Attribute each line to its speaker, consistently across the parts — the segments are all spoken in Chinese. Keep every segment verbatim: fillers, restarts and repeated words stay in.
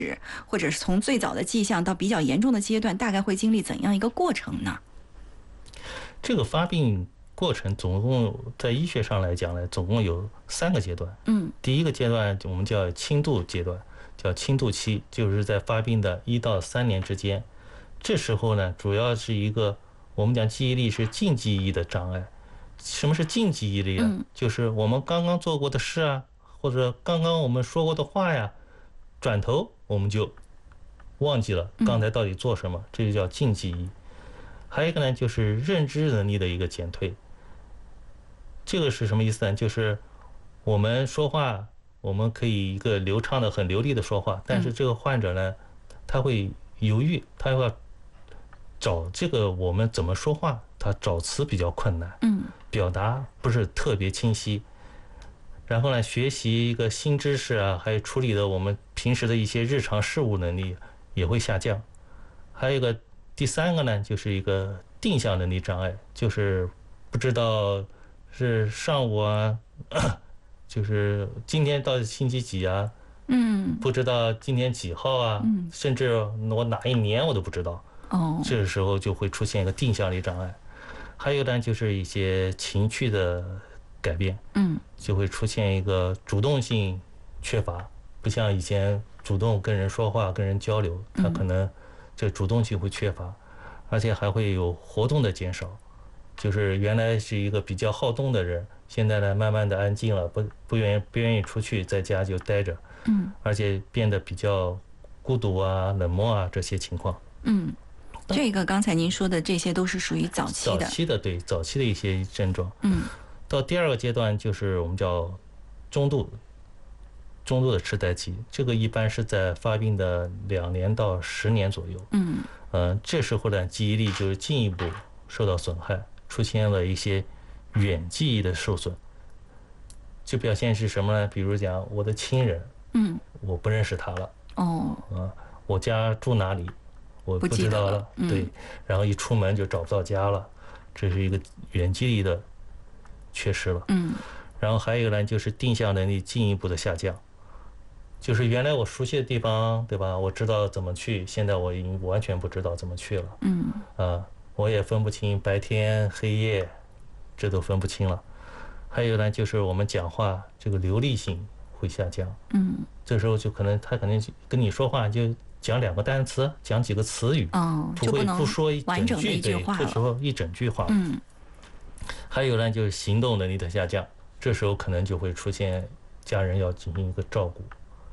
Speaker 1: 或者是从最早的迹象到比较严重的阶段，大概会经历怎样一个过程呢？
Speaker 2: 这个发病过程总共在医学上来讲呢，总共有三个阶段。
Speaker 1: 嗯，
Speaker 2: 第一个阶段我们叫轻度阶段，叫轻度期，就是在发病的一到三年之间。这时候呢，主要是一个我们讲记忆力是近记忆的障碍。什么是近记忆力啊？
Speaker 1: 嗯、
Speaker 2: 就是我们刚刚做过的事啊，或者刚刚我们说过的话呀，转头我们就忘记了刚才到底做什么，嗯、这就叫近记忆。还有一个呢，就是认知能力的一个减退。这个是什么意思呢？就是我们说话，我们可以一个流畅的、很流利的说话，但是这个患者呢，他会犹豫，他要找这个我们怎么说话，他找词比较困难，
Speaker 1: 嗯，
Speaker 2: 表达不是特别清晰。然后呢，学习一个新知识啊，还有处理的我们平时的一些日常事务能力也会下降。还有一个第三个呢，就是一个定向能力障碍，就是不知道是上午啊，就是今天到星期几啊，
Speaker 1: 嗯，
Speaker 2: 不知道今天几号啊，
Speaker 1: 嗯，
Speaker 2: 甚至我哪一年我都不知道。
Speaker 1: 哦，
Speaker 2: 这个时候就会出现一个定向力障碍。还有呢，就是一些情绪的改变，
Speaker 1: 嗯，
Speaker 2: 就会出现一个主动性缺乏，不像以前主动跟人说话、跟人交流，他可能这主动性会缺乏，而且还会有活动的减少。就是原来是一个比较好动的人，现在呢慢慢的安静了，不不愿意不愿意出去，在家就待着，
Speaker 1: 嗯，
Speaker 2: 而且变得比较孤独啊、冷漠啊这些情况，
Speaker 1: 嗯。这个刚才您说的这些都是属于早期的，
Speaker 2: 早期的对早期的一些症状。
Speaker 1: 嗯，
Speaker 2: 到第二个阶段就是我们叫中度中度的痴呆期，这个一般是在发病的两年到十年左右。
Speaker 1: 嗯，
Speaker 2: 呃，这时候呢，记忆力就是进一步受到损害，出现了一些远记忆的受损。就表现是什么呢？比如讲我的亲人，
Speaker 1: 嗯，
Speaker 2: 我不认识他了。
Speaker 1: 哦，
Speaker 2: 啊，我家住哪里？我不知道了，
Speaker 1: 了嗯、
Speaker 2: 对，然后一出门就找不到家了，这是一个远记忆的缺失了。
Speaker 1: 嗯，
Speaker 2: 然后还有一个呢，就是定向能力进一步的下降，就是原来我熟悉的地方，对吧？我知道怎么去，现在我已经完全不知道怎么去了。
Speaker 1: 嗯，
Speaker 2: 啊，我也分不清白天黑夜，这都分不清了。还有呢，就是我们讲话这个流利性会下降。
Speaker 1: 嗯，
Speaker 2: 这时候就可能他可能跟你说话就讲两个单词，讲几个词语，
Speaker 1: 哦，
Speaker 2: 不会不说一整句，
Speaker 1: 对，
Speaker 2: 不说一整句话。
Speaker 1: 嗯，
Speaker 2: 还有呢，就是行动能力的下降，这时候可能就会出现家人要进行一个照顾。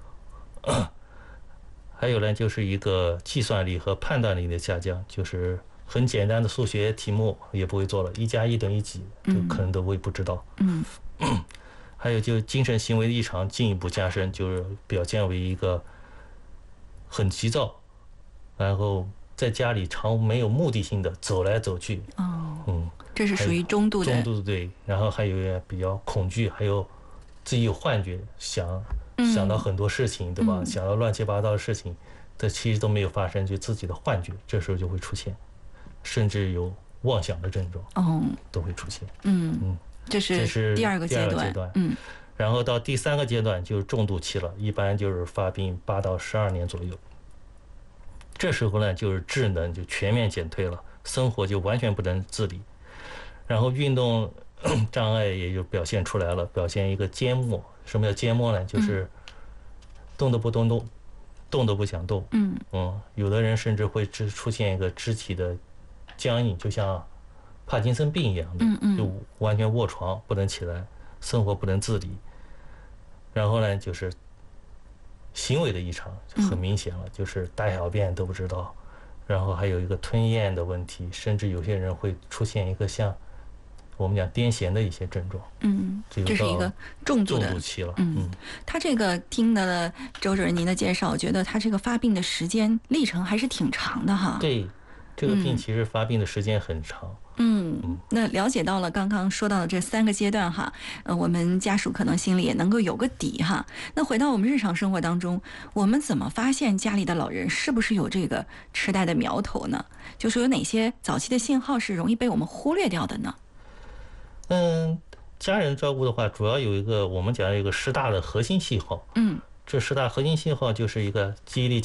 Speaker 2: 还有呢，就是一个计算力和判断力的下降，就是很简单的数学题目也不会做了，一加一等于几，就可能都会不知道。
Speaker 1: 嗯，
Speaker 2: 还有就是精神行为异常进一步加深，就是表现为一个很急躁，然后在家里常没有目的性的走来走去。
Speaker 1: 哦，
Speaker 2: 嗯，
Speaker 1: 这是属于中度的。
Speaker 2: 中度对，然后还有比较恐惧，还有自己有幻觉，想、嗯、想到很多事情，对吧？嗯、想到乱七八糟的事情，这其实都没有发生，就自己的幻觉，这时候就会出现，甚至有妄想的症状，
Speaker 1: 哦，
Speaker 2: 都会出现。
Speaker 1: 嗯嗯，这是第二个阶段。
Speaker 2: 阶段
Speaker 1: 嗯。
Speaker 2: 然后到第三个阶段就是重度期了，一般就是发病八到十二年左右。这时候呢，就是智能就全面减退了，生活就完全不能自理，然后运动障碍也就表现出来了，表现一个缄默。什么叫缄默呢？就是动都不动动，动都不想动。
Speaker 1: 嗯
Speaker 2: 嗯，有的人甚至会出现一个肢体的僵硬，就像帕金森病一样的，
Speaker 1: 嗯嗯，
Speaker 2: 就完全卧床不能起来，生活不能自理。然后呢，就是行为的异常很明显了，嗯、就是大小便都不知道，然后还有一个吞咽的问题，甚至有些人会出现一个像我们讲癫痫的一些症状。
Speaker 1: 嗯，这是一个重度的
Speaker 2: 重度期了。
Speaker 1: 嗯，嗯他这个听了周主任您的介绍，我觉得他这个发病的时间历程还是挺长的哈。
Speaker 2: 对，这个病其实发病的时间很长。
Speaker 1: 嗯，那了解到了刚刚说到的这三个阶段哈，呃，我们家属可能心里也能够有个底哈。那回到我们日常生活当中，我们怎么发现家里的老人是不是有这个痴呆的苗头呢？就是有哪些早期的信号是容易被我们忽略掉的呢？
Speaker 2: 嗯，家人照顾的话，主要有一个我们讲有一个十大的核心信号。
Speaker 1: 嗯，
Speaker 2: 这十大核心信号就是一个记忆力